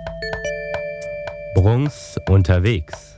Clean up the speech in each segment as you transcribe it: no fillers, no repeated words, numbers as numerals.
Brunks unterwegs.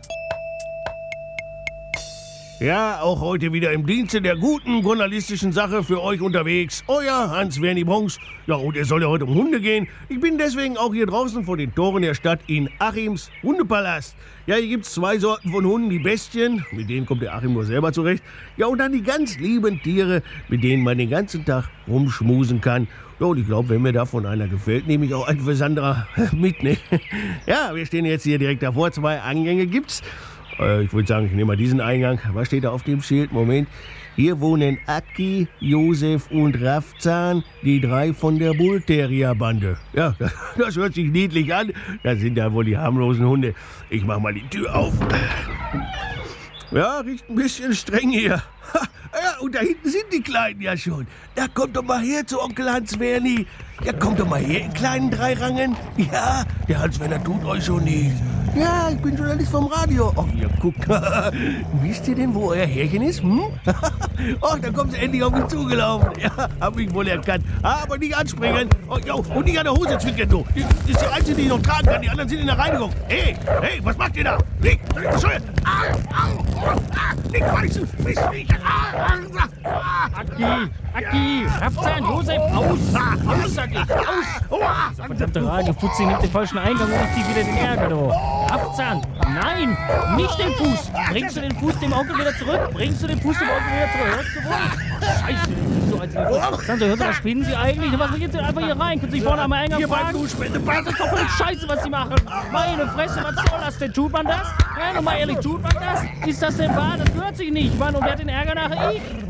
Ja, auch heute wieder im Dienste der guten journalistischen Sache für euch unterwegs. Euer Hans-Werni Brunks. Ja, und es soll ja heute um Hunde gehen. Ich bin deswegen auch hier draußen vor den Toren der Stadt in Achims Hundepalast. Ja, hier gibt's 2 Sorten von Hunden. Die Bestien, mit denen kommt der Achim nur selber zurecht. Ja, und dann die ganz lieben Tiere, mit denen man den ganzen Tag rumschmusen kann. Ja, und ich glaube, wenn mir davon einer gefällt, nehme ich auch einen für Sandra mit, ne? Ja, wir stehen jetzt hier direkt davor. 2 Eingänge gibt's. Ich würde sagen, ich nehme mal diesen Eingang. Was steht da auf dem Schild? Moment. Hier wohnen Aki, Josef und Raffzahn, die 3 von der Bullterrier-Bande. Ja, das hört sich niedlich an. Das sind ja wohl die harmlosen Hunde. Ich mach mal die Tür auf. Ja, riecht ein bisschen streng hier. Ja, und da hinten sind die Kleinen ja schon. Da kommt doch mal her zu Onkel Hans-Werni. Ja, kommt doch mal her, in kleinen Dreirangen. Ja, der Hans-Werner tut euch schon nichts. Ja, ich bin Journalist vom Radio. Oh, ihr guckt. Wisst ihr denn, wo euer Härchen ist? Hm? Oh, da kommt sie endlich auf mich zugelaufen. Ja, hab mich wohl erkannt. Aber nicht anspringen. Oh, jo, und nicht an der Hose zwicken, du. Das ist die einzige, die ich noch tragen kann. Die anderen sind in der Reinigung. Hey, was macht ihr da? Leg, schön. Leg, Aki, Raffzahn, Josef, aus, sag ich, aus. Verdammte Radiofutzi nimmt den falschen Eingang und macht die wieder den Ärger, du. Raffzahn, nein, nicht den Fuß. Bringst du den Fuß dem Onkel wieder zurück? Bringst du den Fuß dem Onkel wieder zurück? Hörst du wohl? Scheiße, so als Sandra, hört mal, spinnen Sie eigentlich? Was geht denn einfach hier rein? Können Sie sich vorne am Eingang fragen? Das ist doch voll Scheiße, was Sie machen. Meine Fresse, was soll das denn? Tut man das? Ja, nochmal ehrlich, tut man das? Ist das denn wahr? Das gehört sich nicht, Mann. Und wer hat den Ärger nachher? Ich.